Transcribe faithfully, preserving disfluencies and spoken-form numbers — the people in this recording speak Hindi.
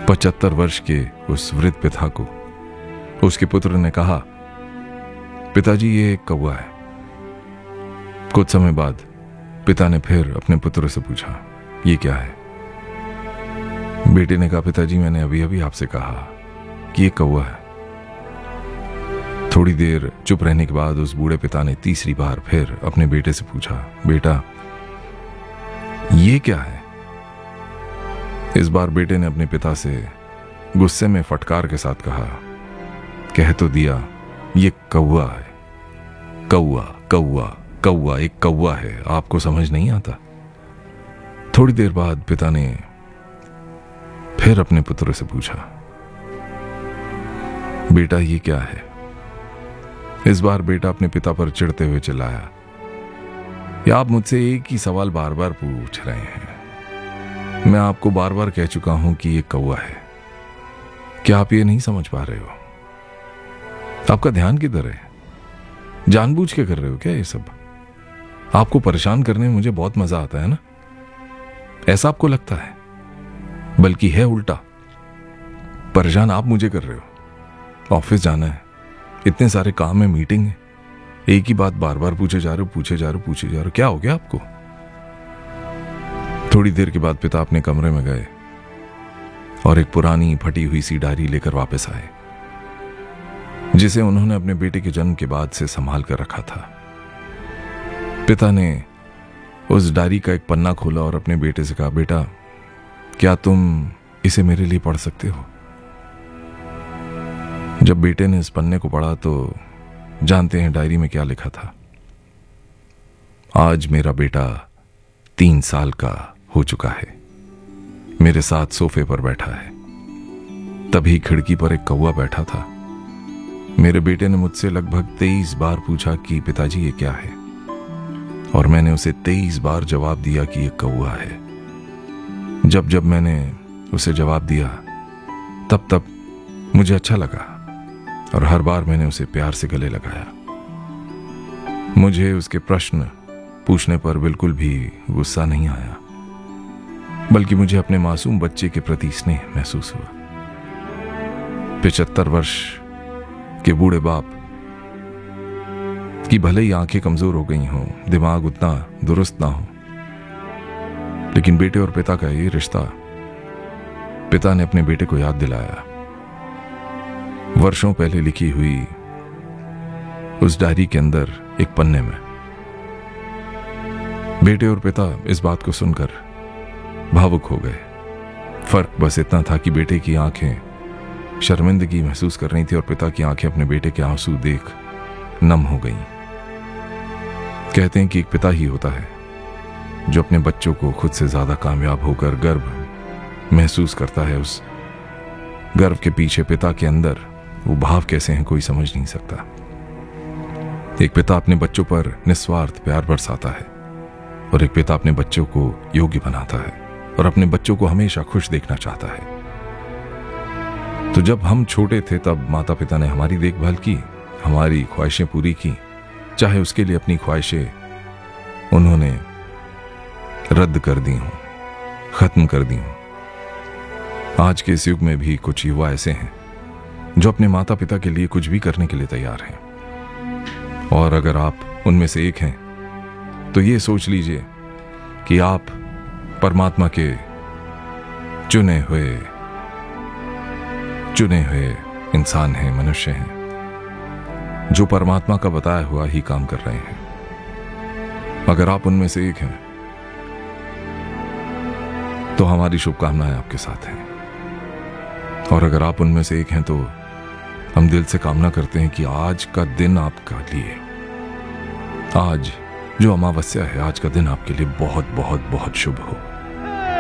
पचहत्तर वर्ष के उस वृद्ध पिता को उसके पुत्र ने कहा, पिताजी ये एक कौवा है। कुछ समय बाद पिता ने फिर अपने पुत्र से पूछा, ये क्या है? बेटे ने कहा, पिताजी मैंने अभी अभी आपसे कहा कि ये कौवा है। थोड़ी देर चुप रहने के बाद उस बूढ़े पिता ने तीसरी बार फिर अपने बेटे से पूछा, बेटा ये क्या है? इस बार बेटे ने अपने पिता से गुस्से में फटकार के साथ कहा, कह तो दिया ये कौवा है। कौवा कौवा कौवा एक कौवा है, आपको समझ नहीं आता? थोड़ी देर बाद पिता ने फिर अपने पुत्र से पूछा, बेटा ये क्या है? इस बार बेटा अपने पिता पर चिढ़ते हुए चिल्लाया, या आप मुझसे एक ही सवाल बार बार पूछ रहे हैं? मैं आपको बार बार कह चुका हूं कि ये कौवा है। क्या आप ये नहीं समझ पा रहे हो? आपका ध्यान किधर है? जानबूझ के कर रहे हो क्या ये सब? आपको परेशान करने में मुझे बहुत मजा आता है ना? ऐसा आपको लगता है, बल्कि है उल्टा। परेशान आप मुझे कर रहे हो। ऑफिस जाना है, इतने सारे काम है, मीटिंग है, एक ही बात बार बार पूछे जा रहे हो पूछे जा रहे हो पूछे जा रहे हो। क्या हो गया आपको? थोड़ी देर के बाद पिता अपने कमरे में गए और एक पुरानी फटी हुई सी डायरी लेकर वापस आए, जिसे उन्होंने अपने बेटे के जन्म के बाद से संभाल कर रखा था। पिता ने उस डायरी का एक पन्ना खोला और अपने बेटे से कहा, बेटा क्या तुम इसे मेरे लिए पढ़ सकते हो? जब बेटे ने इस पन्ने को पढ़ा तो जानते हैं डायरी में क्या लिखा था? आज मेरा बेटा तीन साल का हो चुका है, मेरे साथ सोफे पर बैठा है। तभी खिड़की पर एक कौवा बैठा था। मेरे बेटे ने मुझसे लगभग तेईस बार पूछा कि पिताजी ये क्या है, और मैंने उसे तेईस बार जवाब दिया कि ये कौवा है। जब जब मैंने उसे जवाब दिया तब तब मुझे अच्छा लगा, और हर बार मैंने उसे प्यार से गले लगाया। मुझे उसके प्रश्न पूछने पर बिल्कुल भी गुस्सा नहीं आया, बल्कि मुझे अपने मासूम बच्चे के प्रति स्नेह महसूस हुआ। पिचहत्तर वर्ष के बूढ़े बाप की भले ही आंखें कमजोर हो गई हों, दिमाग उतना दुरुस्त ना हो, लेकिन बेटे और पिता का ये रिश्ता पिता ने अपने बेटे को याद दिलाया। वर्षों पहले लिखी हुई उस डायरी के अंदर एक पन्ने में। बेटे और पिता इस बात को सुनकर भावुक हो गए। फर्क बस इतना था कि बेटे की आंखें शर्मिंदगी महसूस कर रही थी और पिता की आंखें अपने बेटे के आंसू देख नम हो गईं। कहते हैं कि एक पिता ही होता है जो अपने बच्चों को खुद से ज्यादा कामयाब होकर गर्व महसूस करता है। उस गर्व के पीछे पिता के अंदर वो भाव कैसे हैं कोई समझ नहीं सकता। एक पिता अपने बच्चों पर निस्वार्थ प्यार बरसाता है, और एक पिता अपने बच्चों को योग्य बनाता है और अपने बच्चों को हमेशा खुश देखना चाहता है। तो जब हम छोटे थे तब माता पिता ने हमारी देखभाल की, हमारी ख्वाहिशें पूरी की, चाहे उसके लिए अपनी ख्वाहिशें उन्होंने रद्द कर दी हों, खत्म कर दी हों। आज के इस युग में भी कुछ युवा ऐसे हैं जो अपने माता पिता के लिए कुछ भी करने के लिए तैयार हैं, और अगर आप उनमें से एक हैं तो ये सोच लीजिए कि आप परमात्मा के चुने हुए चुने हुए इंसान हैं, मनुष्य हैं, जो परमात्मा का बताया हुआ ही काम कर रहे हैं। अगर आप उनमें से एक हैं तो हमारी शुभकामनाएं आपके साथ हैं, और अगर आप उनमें से एक हैं तो हम दिल से कामना करते हैं कि आज का दिन आपका लिए, आज जो अमावस्या है, आज का दिन आपके लिए बहुत बहुत बहुत शुभ हो।